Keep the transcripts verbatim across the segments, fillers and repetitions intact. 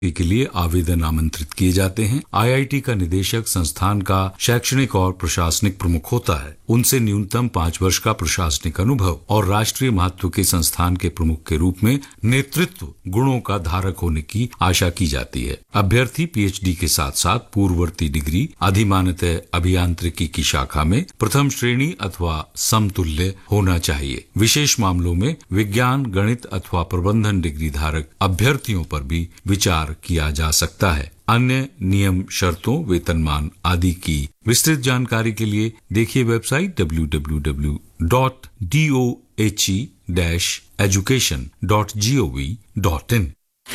के लिए आवेदन आमंत्रित किए जाते हैं। आईआईटी का निदेशक संस्थान का शैक्षणिक और प्रशासनिक प्रमुख होता है। उनसे न्यूनतम पाँच वर्ष का प्रशासनिक अनुभव और राष्ट्रीय महत्व के संस्थान के प्रमुख के रूप में नेतृत्व गुणों का धारक होने की आशा की जाती है। अभ्यर्थी पीएचडी के साथ साथ पूर्ववर्ती डिग्री अधिमानतः अभियांत्रिकी की शाखा में प्रथम श्रेणी अथवा समतुल्य होना चाहिए। विशेष मामलों में विज्ञान, गणित अथवा प्रबंधन डिग्री धारक अभ्यर्थियों पर भी विचार किया जा सकता है। अन्य नियम, शर्तों, वेतनमान आदि की विस्तृत जानकारी के लिए देखिए website W W W dot D O H E dash education dot G O V dot in.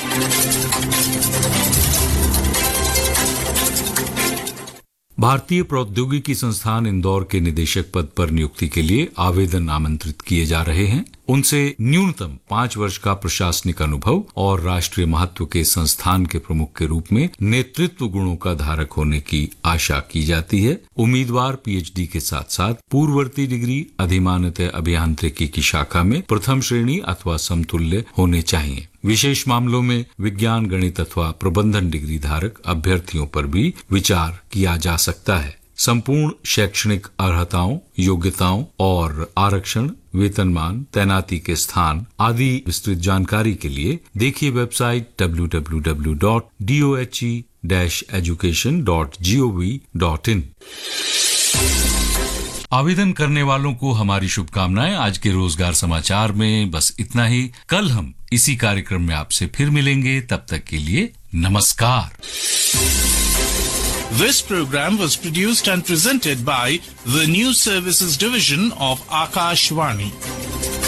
भारतीय प्रौद्योगिकी संस्थान इंदौर के निदेशक पद पर नियुक्ति के लिए आवेदन आमंत्रित किए जा रहे हैं। उनसे न्यूनतम पाँच वर्ष का प्रशासनिक अनुभव और राष्ट्रीय महत्व के संस्थान के प्रमुख के रूप में नेतृत्व गुणों का धारक होने की आशा की जाती है। उम्मीदवार पीएचडी के साथ साथ पूर्ववर्ती डिग्री अधिमानतः अभियांत्रिकी की शाखा में प्रथम श्रेणी अथवा समतुल्य होने चाहिए। विशेष मामलों में विज्ञान, गणित अथवा प्रबंधन डिग्री धारक अभ्यर्थियों पर भी विचार किया जा सकता है। संपूर्ण शैक्षणिक अर्हताओं, योग्यताओं और आरक्षण, वेतनमान, तैनाती के स्थान आदि विस्तृत जानकारी के लिए देखिए website W W W dot D O H E dash education dot G O V dot in. आवेदन करने वालों को हमारी शुभकामनाएं। आज के रोजगार समाचार में बस इतना ही। कल हम इसी कार्यक्रम में आपसे फिर मिलेंगे। तब तक के लिए नमस्कार। This program was produced and presented by the News Services Division of Akashvani.